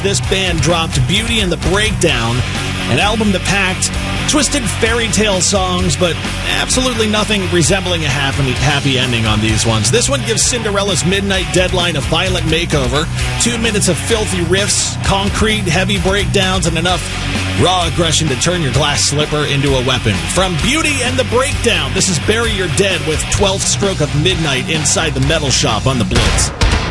this band dropped Beauty and the Breakdown, an album that packed twisted fairy tale songs, but absolutely nothing resembling a happy ending on these ones. This one gives Cinderella's Midnight Deadline a violent makeover. 2 minutes of filthy riffs, concrete, heavy breakdowns, and enough raw aggression to turn your glass slipper into a weapon. From Beauty and the Breakdown, this is Bury Your Dead with 12th Stroke of Midnight inside the Metal Shop on the Blitz.